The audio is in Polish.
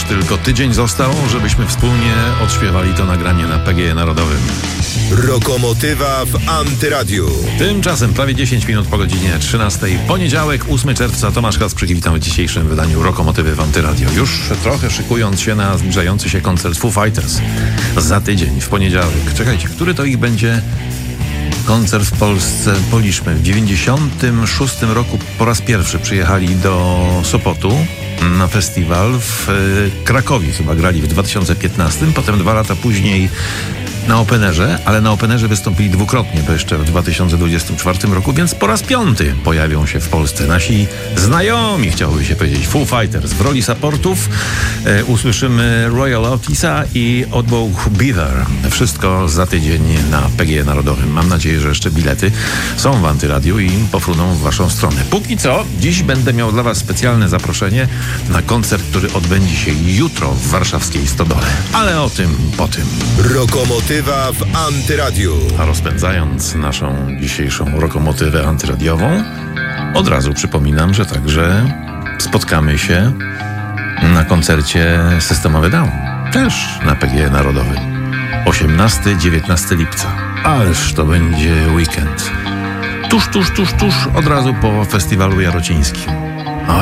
tylko tydzień został, żebyśmy wspólnie odśpiewali to nagranie na PGE Narodowym. Rokomotywa w Antyradiu. Tymczasem prawie 10 minut po godzinie 13. Poniedziałek, 8 czerwca. Tomasz Kacprzyk, witam w dzisiejszym wydaniu Rokomotywy w Antyradio. Już trochę szykując się na zbliżający się koncert Foo Fighters za tydzień, w poniedziałek. Czekajcie, który to ich będzie koncert w Polsce? Policzmy. W 96 roku po raz pierwszy przyjechali do Sopotu na festiwal. W Krakowie chyba grali w 2015. Potem 2 lata później na Openerze, ale na Openerze wystąpili dwukrotnie, bo jeszcze w 2024 roku, więc po raz 5 pojawią się w Polsce nasi znajomi, chciałoby się powiedzieć, Foo Fighters. W roli supportów usłyszymy Royal Oatisa i Oddbog Beaver. Wszystko za tydzień na PGE Narodowym. Mam nadzieję, że jeszcze bilety są w Antyradiu i pofruną w waszą stronę. Póki co, dziś będę miał dla was specjalne zaproszenie na koncert, który odbędzie się jutro w warszawskiej Stodole. Ale o tym po tym. Rokomotywa w Antyradiu. A rozpędzając naszą dzisiejszą rokomotywę antyradiową, od razu przypominam, że także spotkamy się na koncercie Systemowy Down. Też na PGE Narodowym. 18-19 lipca. Ależ to będzie weekend. Tuż, od razu po festiwalu jarocińskim.